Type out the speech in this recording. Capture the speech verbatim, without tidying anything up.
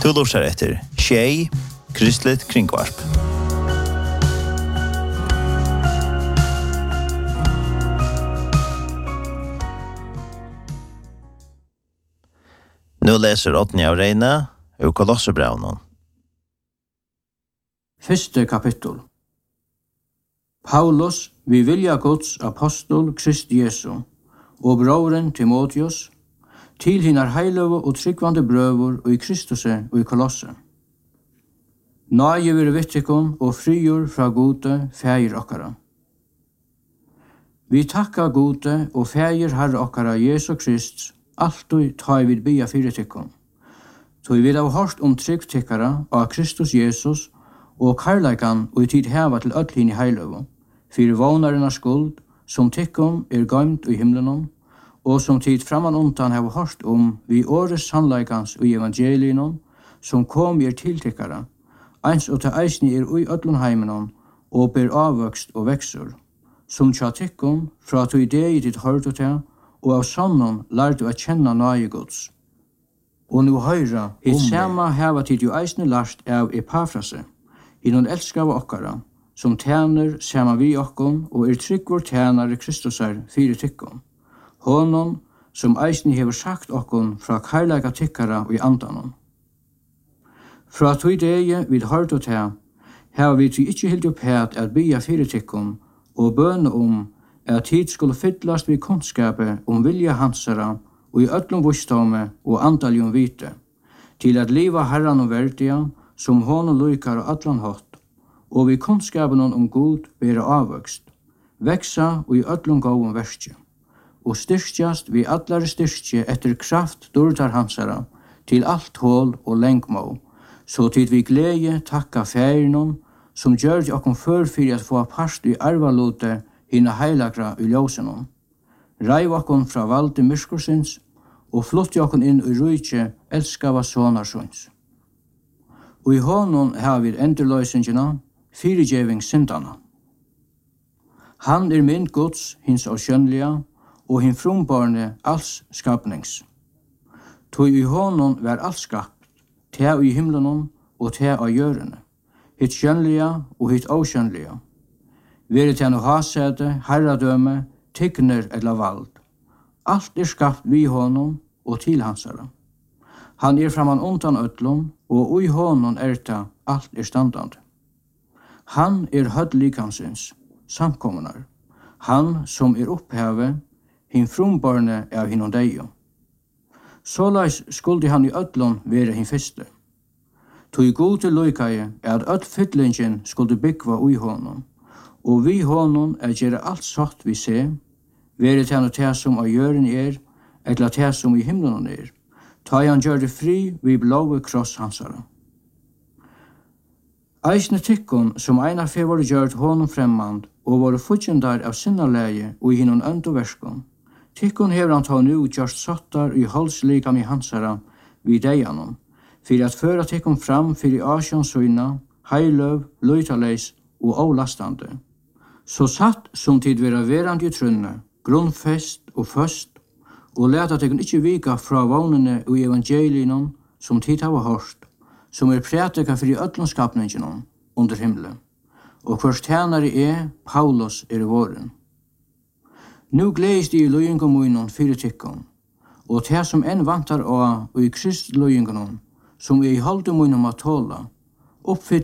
Du lurer etter Tjej, Kristligt Kringvarp. Nu leser Oddny av Reine og Kolosserbrevnen. Første kapittel. Paulus, vi vilja Guds apostol Kristi Jesu, og broren Timotheus, til hinar heiløve og tryggvande brøver og i Kristuse og i Kolosse. Nage vir vittikon og frigjur fra gode fægir okkara. Vi takka gode og fægir herre okkara Jesu Krist, alltid ta vid bia fyrir tikkon. Så vi har hørt om trygg tikkara av Kristus Jesus og karleikan og i tid heva til öll hin i heiløve, fyrir vånarina skuld, som tikkon er gøymt i himlenon, og som tid framan undan heva hørt om vi åres sannleikans og evangelinon, som kom er til tikkara, eins og til eisni er ui öllun heimenon, og ber avvøkst og veksur, som tja tikkon fra to idei ditt hørt til, og av sannon lærte du å kjenne nage Guds. Og nu høyra, hitt sama heva tid jo eisne lært av Epafrase, hinnon elskava okkara, som tjener sama vi okkon, og er tryggvor tjenare Kristusar fyri tikkon. Honon, som eisne hever sagt okkon fra karlaga tikkara og i andanon. Fra to idei vid hørt og til, heva vi til ikkje hildi opphet at bia fyri tikkon, og bøne om at tid skulle fyllast vid kunnskapet om vilja hansara og i öllum vissdome og andaljum vite, til at liva herran og verdia som honom lukar og allan hatt, og vid kunnskapen om god bera avvøkst, veksa og i öllum gåum verskje, og styrkjast vid allare styrkje etter kraft durtar hansara til alt hål og lengmå, så tid vi glede takka færinon som gjør det okkom før fyrir at få part i arvalote hina heilagra i ljósenon. Ræv okkom fra valde myrskursins og flotti okkom inn i rujtje elskava sonarsons. Og i honon har vi endurløysingina, fyrirgjeving syndana. Han er mynd Guds, hins av skjønnliga, og hin frumbarne alls skapnings. Tog i honon var alt skapt, te i himlenon og te av jørene, hitt skjønnliga og hitt avskjønnliga. Vere til no hasete, herradøme, tigner eller vald. Alt er skapt vi honom og til hansara. Han er framan undan öllum, og ui honom erta alt er standande. Han er hødlikansins, samkommunar. Han som er oppheve, hin frumbarne av hinnom deio. Såleis skuldi han i öllum vere hin fyrste. Tog gode loikaie er at öll fyllingen skuldi byggva ui honom, og vi honom er gjere alt satt vi se, vere til han te som av jøren er, eller te som i himlen er, ta han gjør det fri vi blåve kross hansara. Eisne tikkon som einar fe var gjørt honom fremmand, og var futjendar av sinnaleie og i hinnon ønd og verskon. Tikkon hever han ta nu gjørst sattar i halslikam i hansara vid deianon, fyrir at føra tikkon fram fyrir asjonsyna, heiløv, løytaleis og avlastande. Så satt som tid vera verand i trunne, grunnfest og først, og leta tikkon ikkje vika fra vagnene og evangelinon som tid hava hørt, som er prætika fyrir öllum skapninginon under himle, og hvers tjenare er Paulus er i våren. Nu gledes de i løyingomunon fyrir tikkon, og te som enn vantar av og i krist løyingonon, som er i haldemunon at tåla, oppfyll